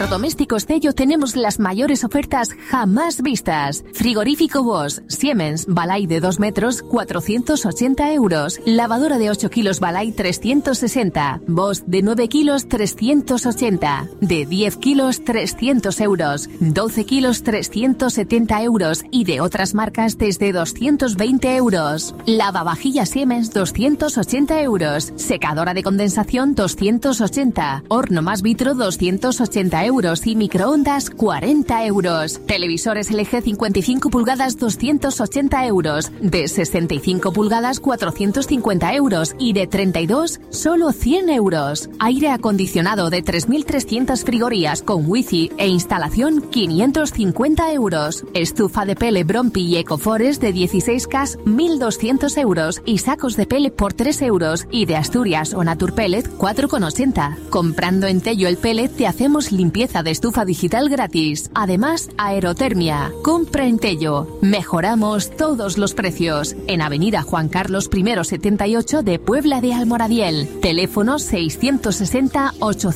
Electrodomésticos Tello tenemos las mayores ofertas jamás vistas. Frigorífico Bosch, Siemens, Balay de 2 metros, 480 euros. Lavadora de 8 kilos Balay, 360. Bosch de 9 kilos, 380. De 10 kilos, 300 euros. 12 kilos, 370 euros. Y de otras marcas desde 220 euros. Lavavajillas Siemens, 280 euros. Secadora de condensación, 280. Horno más vitro, 280 euros. Y microondas, 40 euros. Televisores LG 55 pulgadas, 280 euros. De 65 pulgadas, 450 euros. Y de 32, solo 100 euros. Aire acondicionado de 3.300 frigorías con wifi e instalación, 550 euros. Estufa de pele Brompi y Ecoforest de 16K, 1.200 euros. Y sacos de pele por 3 euros. Y de Asturias o Naturpellet, 4,80. Comprando en Tello el pellet te hacemos limpieza de estufa digital gratis. Además, aerotermia. Compra en Tello. Mejoramos todos los precios. En Avenida Juan Carlos I 78 de Puebla de Almoradiel. Teléfono 660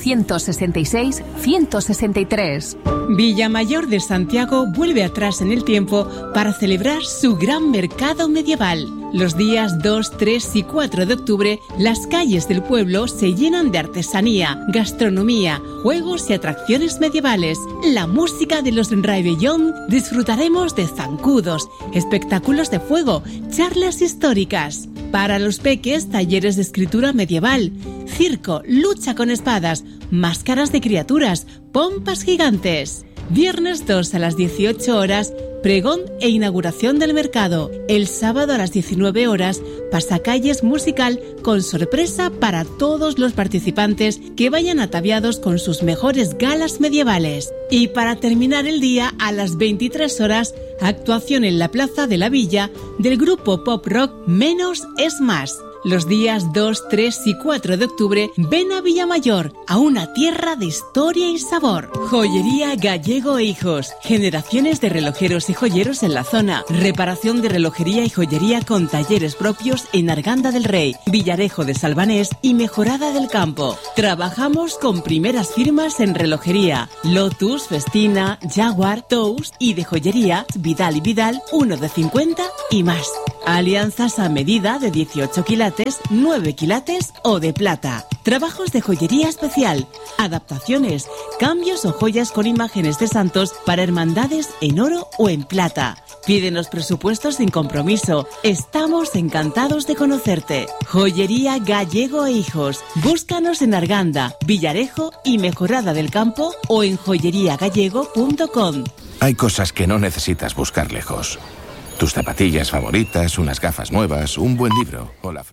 866 163. Villamayor de Santiago vuelve atrás en el tiempo para celebrar su gran mercado medieval. Los días 2, 3 y 4 de octubre, las calles del pueblo se llenan de artesanía, gastronomía, juegos y atracciones medievales. La música de los Raibellón, disfrutaremos de zancudos, espectáculos de fuego, charlas históricas. Para los peques, talleres de escritura medieval, circo, lucha con espadas, máscaras de criaturas, pompas gigantes. Viernes 2 a las 18 horas, pregón e inauguración del mercado. El sábado a las 19 horas, pasacalles musical con sorpresa para todos los participantes que vayan ataviados con sus mejores galas medievales. Y para terminar el día, a las 23 horas, actuación en la Plaza de la Villa del grupo pop rock Menos es Más. Los días 2, 3 y 4 de octubre, ven a Villamayor, a una tierra de historia y sabor. Joyería Gallego e Hijos. Generaciones de relojeros y joyeros en la zona. Reparación de relojería y joyería con talleres propios en Arganda del Rey, Villarejo de Salvanés y Mejorada del Campo. Trabajamos con primeras firmas en relojería: Lotus, Festina, Jaguar, Tous, y de joyería Vidal y Vidal, 1 de 50 y más. Alianzas a medida de 18 quilates, 9 quilates o de plata. Trabajos de joyería especial, adaptaciones, cambios o joyas con imágenes de santos para hermandades en oro o en plata. Pídenos presupuestos sin compromiso. Estamos encantados de conocerte. Joyería Gallego e Hijos. Búscanos en Arganda, Villarejo y Mejorada del Campo o en joyeriagallego.com. Hay cosas que no necesitas buscar lejos. Tus zapatillas favoritas, unas gafas nuevas, un buen libro o la...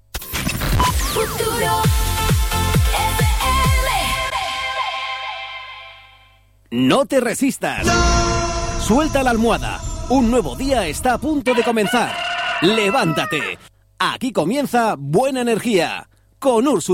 No te resistas. Suelta la almohada. Un nuevo día está a punto de comenzar. Levántate. Aquí comienza Buena Energía con Úrsula.